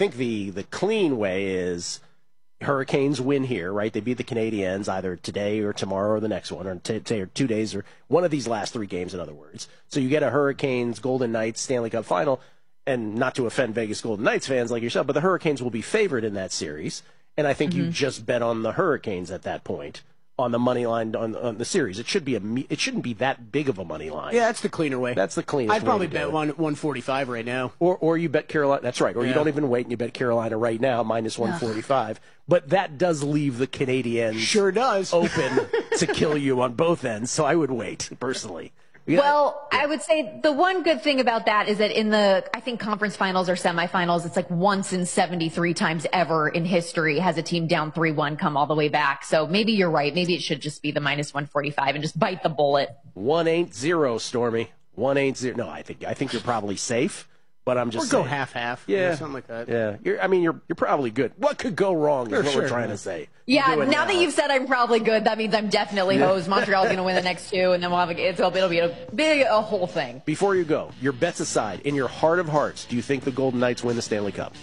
the clean way is Hurricanes win here, right? They beat the Canadiens either today or tomorrow or the next one, or today or 2 days, or one of these last 3 games, in other words. So you get a Hurricanes, Golden Knights, Stanley Cup final, and not to offend Vegas Golden Knights fans like yourself, but the Hurricanes will be favored in that series, and I think you just bet on the Hurricanes at that point on the money line on the series. It shouldn't be that big of a money line. Yeah, that's the cleaner way. That's the cleanest way. I'd probably bet 145 right now. Or you bet Carolina. That's right. Or you don't even wait and you bet Carolina right now minus 145. But that does leave the Canadiens sure does open to kill you on both ends. So I would wait personally. Well, I would say the one good thing about that is that in the, I think, conference finals or semifinals, it's like once in 73 times ever in history has a team down 3-1 come all the way back. So maybe you're right. Maybe it should just be the minus 145 and just bite the bullet. 1-8-0, Stormy. 1-8-0. No, I think you're probably safe. But I'm just saying. Go half-half. Yeah. Something like that. Yeah. You're probably good. What could go wrong is what we're trying to say. Yeah, now that you've said I'm probably good, that means I'm definitely hosed. Montreal's going to win the next 2, and then it'll be a whole thing. Before you go, your bets aside, in your heart of hearts, do you think the Golden Knights win the Stanley Cup?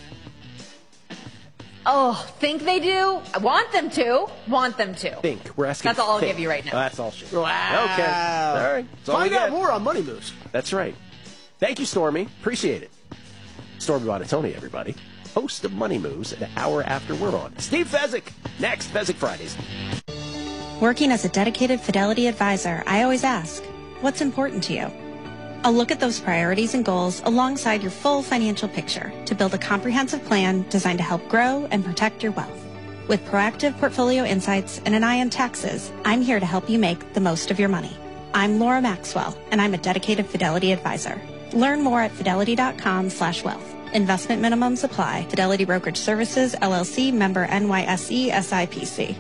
Oh, think they do? I want them to. Think. We're asking. That's all I'll give you right now. That's all shit. Wow. Okay. All right. Find out more on Money Moves. That's right. Thank you, Stormy. Appreciate it. Stormy Buonantony, everybody. Host of Money Moves an hour after we're on. Steve Fezzik. Next, Fezzik Fridays. Working as a dedicated Fidelity advisor, I always ask, what's important to you? I'll look at those priorities and goals alongside your full financial picture to build a comprehensive plan designed to help grow and protect your wealth. With proactive portfolio insights and an eye on taxes, I'm here to help you make the most of your money. I'm Laura Maxwell, and I'm a dedicated Fidelity advisor. Learn more at fidelity.com/wealth. Investment minimums apply. Fidelity Brokerage Services, LLC, member NYSE, SIPC.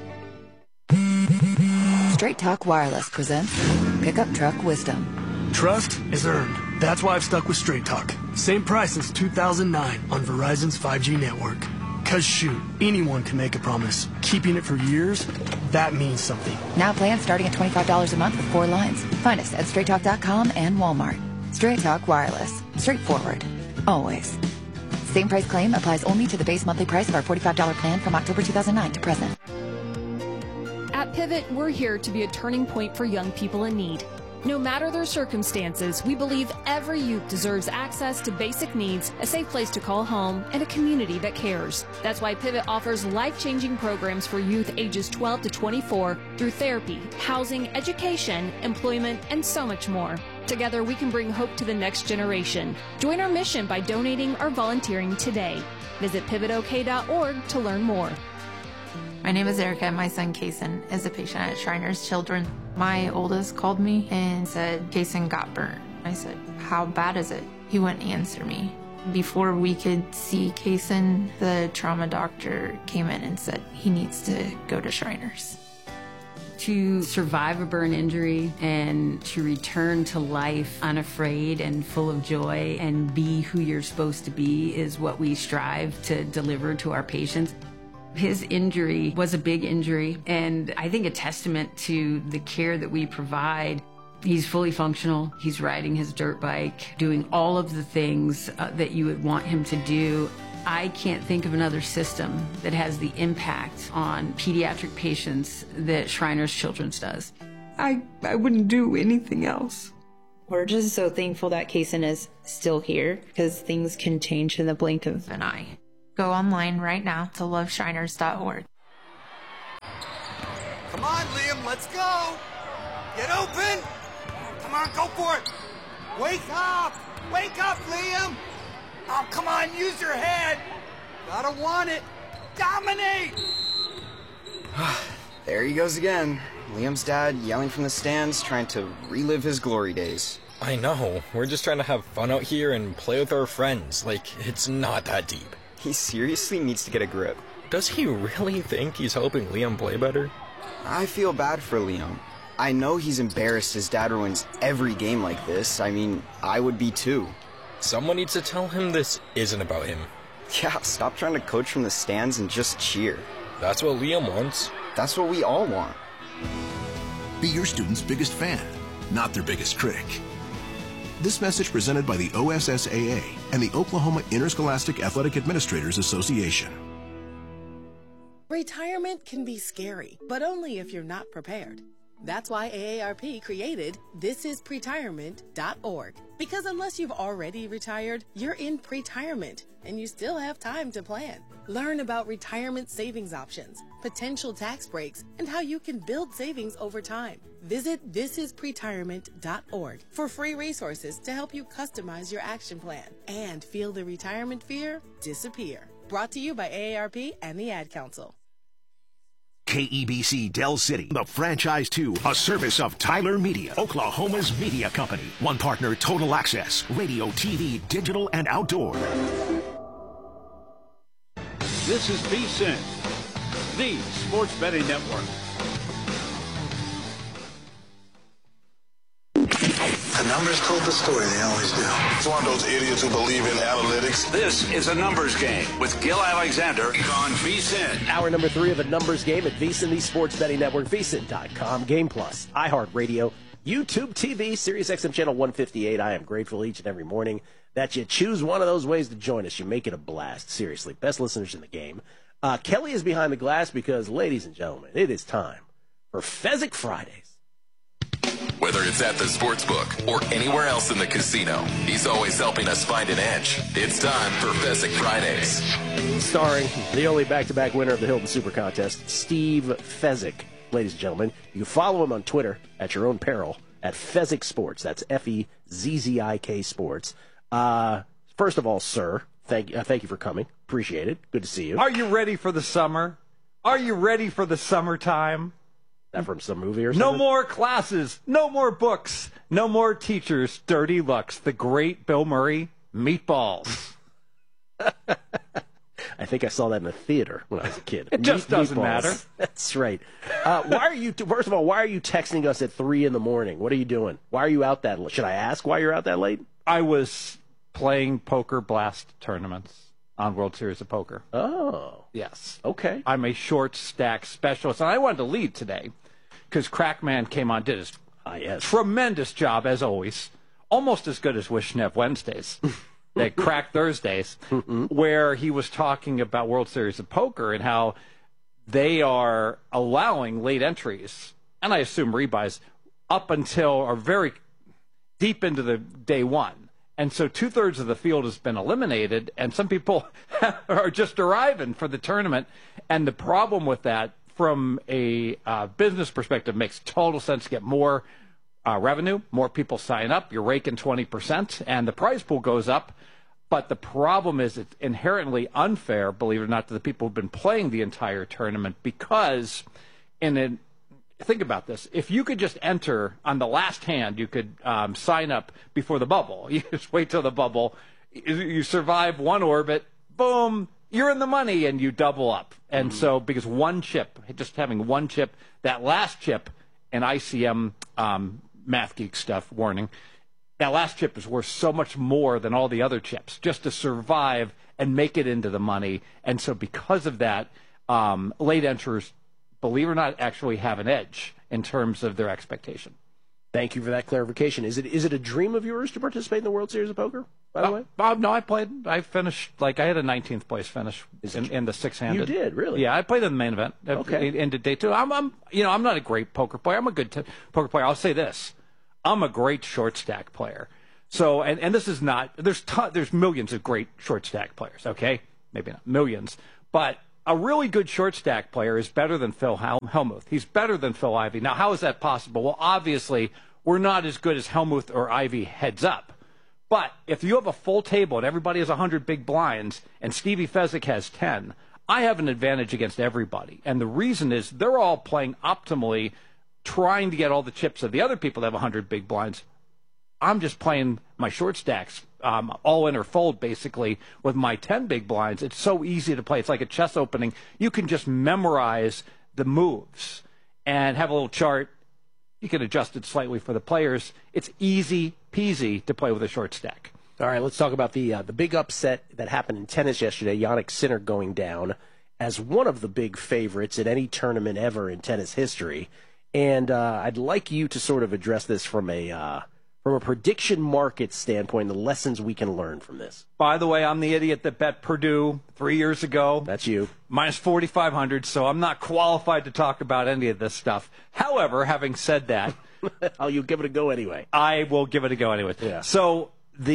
Straight Talk Wireless presents Pickup Truck Wisdom. Trust is earned. That's why I've stuck with Straight Talk. Same price since 2009 on Verizon's 5G network. Cause shoot, anyone can make a promise. Keeping it for years, that means something. Now plans starting at $25 a month with 4 lines. Find us at straighttalk.com and Walmart. Straight Talk Wireless. Straightforward. Always. Same price claim applies only to the base monthly price of our $45 plan from October 2009 to present. At Pivot, we're here to be a turning point for young people in need. No matter their circumstances, we believe every youth deserves access to basic needs, a safe place to call home, and a community that cares. That's why Pivot offers life-changing programs for youth ages 12 to 24 through therapy, housing, education, employment, and so much more. Together, we can bring hope to the next generation. Join our mission by donating or volunteering today. Visit pivotok.org to learn more. My name is Erica, and my son Kason is a patient at Shriners Children. My oldest called me and said Kason got burnt. I said, how bad is it? He wouldn't answer me. Before we could see Kason, the trauma doctor came in and said he needs to go to Shriners. To survive a burn injury and to return to life unafraid and full of joy and be who you're supposed to be is what we strive to deliver to our patients. His injury was a big injury, and I think a testament to the care that we provide. He's fully functional. He's riding his dirt bike, doing all of the things that you would want him to do. I can't think of another system that has the impact on pediatric patients that Shriners Children's does. I wouldn't do anything else. We're just so thankful that Kaysen is still here, because things can change in the blink of an eye. Go online right now to loveshriners.org. Come on, Liam, let's go! Get open! Come on, go for it! Wake up! Wake up, Liam! Oh, come on, use your head! Gotta want it! Dominate! There he goes again. Liam's dad yelling from the stands, trying to relive his glory days. I know. We're just trying to have fun out here and play with our friends. Like, it's not that deep. He seriously needs to get a grip. Does he really think he's helping Liam play better? I feel bad for Liam. I know he's embarrassed his dad ruins every game like this. I mean, I would be too. Someone needs to tell him this isn't about him. Yeah, stop trying to coach from the stands and just cheer. That's what Liam wants. That's what we all want. Be your student's biggest fan, not their biggest critic. This message presented by the OSSAA and the Oklahoma Interscholastic Athletic Administrators Association. Retirement can be scary, but only if you're not prepared. That's why AARP created thisispretirement.org. Because unless you've already retired, you're in pretirement, and you still have time to plan. Learn about retirement savings options, potential tax breaks, and how you can build savings over time. Visit thisispretirement.org for free resources to help you customize your action plan and feel the retirement fear disappear. Brought to you by AARP and the Ad Council. KEBC Del City, the Franchise 2, a service of Tyler Media, Oklahoma's media company. One partner, Total Access, radio, TV, digital, and outdoor. This is VSiN, the sports betting network. The numbers told the story, they always do. It's one of those idiots who believe in analytics. This is a numbers game with Gil Alexander on VSiN. Hour number 3 of a numbers game at VSiN, the sports betting network, VSiN.com, Game Plus, iHeartRadio, YouTube TV, Sirius XM Channel 158. I am grateful each and every morning that you choose one of those ways to join us. You make it a blast. Seriously, best listeners in the game. Kelly is behind the glass because, ladies and gentlemen, it is time for Fezzik Fridays. Whether it's at the sportsbook or anywhere else in the casino, he's always helping us find an edge. It's time for Fezzik Fridays. Starring the only back-to-back winner of the Hilton Super Contest, Steve Fezzik. Ladies and gentlemen, you can follow him on Twitter at your own peril at Fezzik Sports. That's Fezzik Sports. First of all, sir, thank you for coming. Appreciate it. Good to see you. Are you ready for the summer? Are you ready for the summertime? That from some movie or something? No more classes, no more books, no more teachers, dirty looks. The great Bill Murray, Meatballs. I think I saw that in a theater when I was a kid. It just doesn't matter. That's right. Why are you texting us at 3 a.m? What are you doing? Why are you out that late? Should I ask why you're out that late? I was playing Poker Blast tournaments on World Series of Poker. Oh. Yes. Okay. I'm a short stack specialist, and I wanted to lead today because Crackman came on, did his tremendous job, as always, almost as good as Wishnev Wednesdays, that Crack Thursdays, where he was talking about World Series of Poker and how they are allowing late entries, and I assume rebuys, up until or very deep into the day one. And so 2/3 of the field has been eliminated, and some people are just arriving for the tournament. And the problem with that, from a business perspective, makes total sense to get more revenue, more people sign up, you're raking 20%, and the prize pool goes up. But the problem is it's inherently unfair, believe it or not, to the people who've been playing the entire tournament, because think about this. If you could just enter on the last hand, you could sign up before the bubble. You just wait till the bubble. You survive one orbit, boom, you're in the money, and you double up. And so because one chip, just having one chip, that last chip, and ICM Math Geek stuff, warning, that last chip is worth so much more than all the other chips just to survive and make it into the money. And so because of that, late entrers, believe it or not, actually have an edge in terms of their expectation. Thank you for that clarification. Is it a dream of yours to participate in the World Series of Poker, by the way? No, I finished, I had a 19th place finish in the six-handed. You did, really? Yeah, I played in the main event. Okay. Into day two. I'm not a great poker player. I'm a good poker player. I'll say this. I'm a great short stack player. So, and this is not, there's millions of great short stack players, okay? Maybe not millions, but a really good short stack player is better than Phil Hellmuth. He's better than Phil Ivey. Now, how is that possible? Well, obviously, we're not as good as Hellmuth or Ivey heads up. But if you have a full table and everybody has 100 big blinds and Stevie Fezzik has 10, I have an advantage against everybody. And the reason is they're all playing optimally, trying to get all the chips of the other people that have 100 big blinds. I'm just playing my short stacks, all in or fold, basically, with my 10 big blinds. It's so easy to play. It's like a chess opening. You can just memorize the moves and have a little chart. You can adjust it slightly for the players. It's easy peasy to play with a short stack. All right, let's talk about the big upset that happened in tennis yesterday. Jannik Sinner going down as one of the big favorites at any tournament ever in tennis history. And I'd like you to sort of address this from a prediction market standpoint, the lessons we can learn from this. By the way, I'm the idiot that bet Purdue 3 years ago. That's you. Minus 4,500, so I'm not qualified to talk about any of this stuff. However, having said that... Oh, you give it a go anyway. I will give it a go anyway. Yeah. So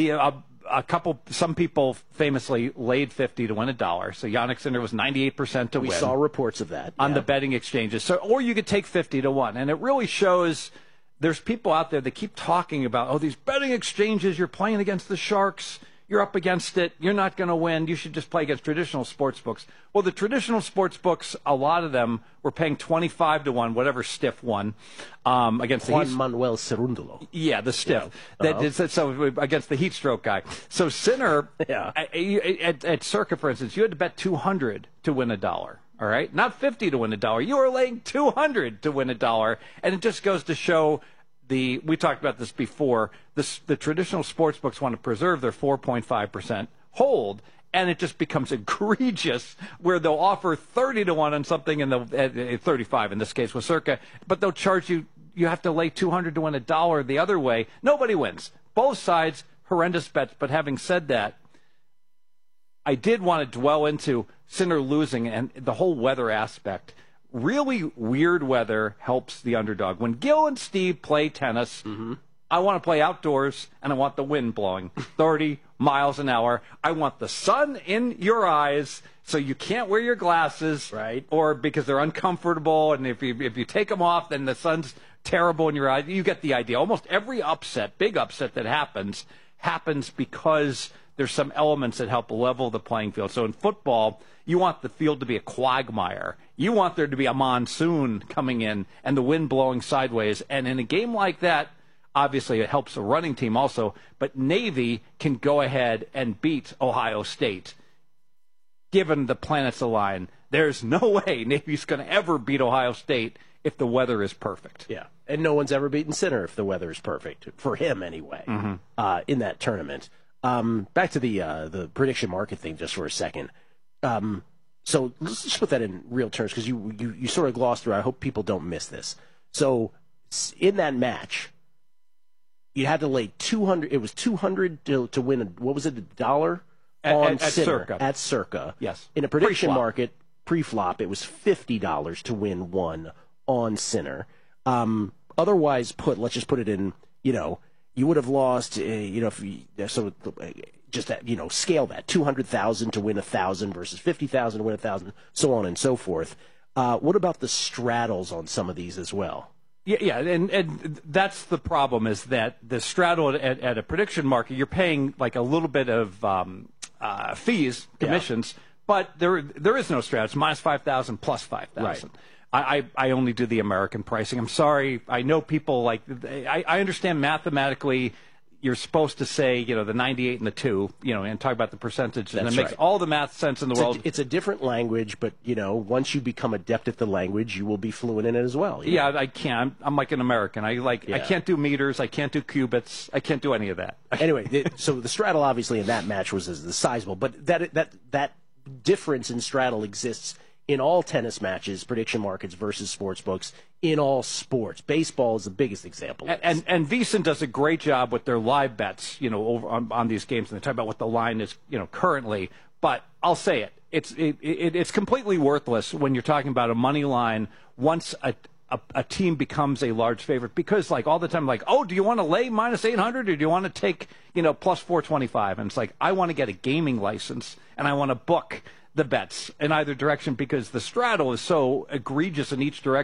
some people famously laid 50 to win $1. So Jannik Sinner was 98% to win. We saw reports of that. On the betting exchanges. So, or you could take 50 to 1. And it really shows... There's people out there that keep talking about, these betting exchanges, you're playing against the sharks, you're up against it, you're not going to win, you should just play against traditional sports books. Well, the traditional sports books, a lot of them were paying 25 to 1, whatever stiff won, against Juan Manuel Cerúndolo. Yeah, the stiff. Yeah. So against the heat stroke guy. So Sinner, at Circa, for instance, you had to bet 200 to win $1. All right, not 50 to win $1. You are laying 200 to win $1, and it just goes to show we talked about this before. The traditional sports books want to preserve their 4.5% hold, and it just becomes egregious where they'll offer 30 to 1 on something, and 35 in this case with Circa, but they'll charge you. You have to lay 200 to win $1 the other way. Nobody wins. Both sides horrendous bets. But having said that, I did want to dwell into Sinner losing and the whole weather aspect. Really weird weather helps the underdog. When Gil and Steve play tennis, I want to play outdoors, and I want the wind blowing 30 miles an hour. I want the sun in your eyes so you can't wear your glasses, right? Or because they're uncomfortable, and if you take them off, then the sun's terrible in your eyes. You get the idea. Almost every upset, big upset that happens because there's some elements that help level the playing field. So in football, you want the field to be a quagmire. You want there to be a monsoon coming in and the wind blowing sideways. And in a game like that, obviously it helps the running team also, but Navy can go ahead and beat Ohio State. Given the planets align, there's no way Navy's going to ever beat Ohio State if the weather is perfect. Yeah, and no one's ever beaten Sinner if the weather is perfect, for him anyway, in that tournament. Back to the prediction market thing just for a second. So let's just put that in real terms because you sort of glossed through. I hope people don't miss this. So in that match, you had to lay 200. It was 200 to win. What was it? $1 on Sinner at Circa. Yes. In a prediction market pre-flop, it was $50 to win one on Sinner. Otherwise, let's just put it in. You would have lost. Just that, scale that 200,000 to win 1,000 versus 50,000 to win 1,000, so on and so forth. What about the straddles on some of these as well? Yeah, and that's the problem is that the straddle at a prediction market, you're paying like a little bit of fees, commissions, but there is no straddle. It's minus 5,000 plus 5,000. Right. I only do the American pricing. I'm sorry. I know people I understand mathematically you're supposed to say, the 98 and the 2, and talk about the percentages. And it makes all the math sense in the world. It's a different language, but, once you become adept at the language, you will be fluent in it as well. Yeah, I can't. I'm like an American. I can't do meters. I can't do cubits. I can't do any of that. Anyway, so the straddle obviously in that match was the sizable, but that difference in straddle exists in all tennis matches, prediction markets versus sports books in all sports. Baseball is the biggest example. And VSiN does a great job with their live bets, over on these games, and they talk about what the line is, currently. But I'll say it. It's completely worthless when you're talking about a money line once a team becomes a large favorite, because all the time, do you want to lay minus 800 or do you want to take, plus 425? And it's I want to get a gaming license and I want to book the bets in either direction, because the straddle is so egregious in each direction.